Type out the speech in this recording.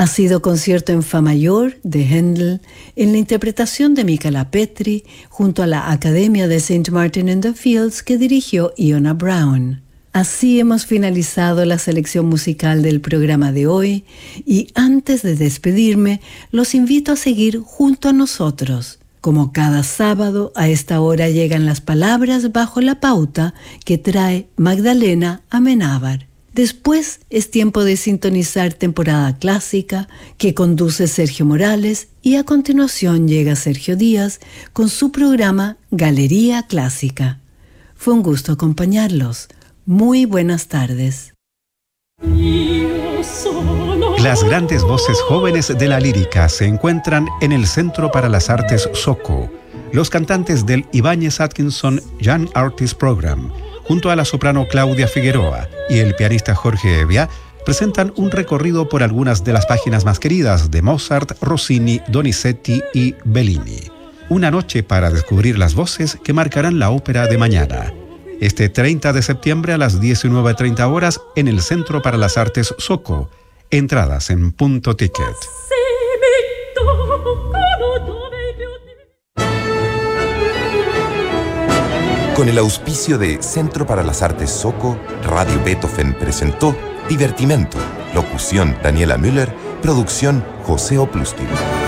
Ha sido concierto en fa mayor de Händel en la interpretación de Michaela Petri junto a la Academia de St. Martin in the Fields que dirigió Iona Brown. Así hemos finalizado la selección musical del programa de hoy y antes de despedirme los invito a seguir junto a nosotros. Como cada sábado, a esta hora llegan las palabras bajo la pauta que trae Magdalena Amenábar. Después es tiempo de sintonizar temporada clásica que conduce Sergio Morales y a continuación llega Sergio Díaz con su programa Galería Clásica. Fue un gusto acompañarlos. Muy buenas tardes. Las grandes voces jóvenes de la lírica se encuentran en el Centro para las Artes SOCO. Los cantantes del Ibáñez Atkinson Young Artist Program, junto a la soprano Claudia Figueroa y el pianista Jorge Evia, presentan un recorrido por algunas de las páginas más queridas de Mozart, Rossini, Donizetti y Bellini. Una noche para descubrir las voces que marcarán la ópera de mañana. Este 30 de septiembre a las 19:30 horas en el Centro para las Artes SOCO. Entradas en Punto Ticket. Con el auspicio de Centro para las Artes SOCO, Radio Beethoven presentó Divertimento. Locución Daniela Müller, producción José Oplustig.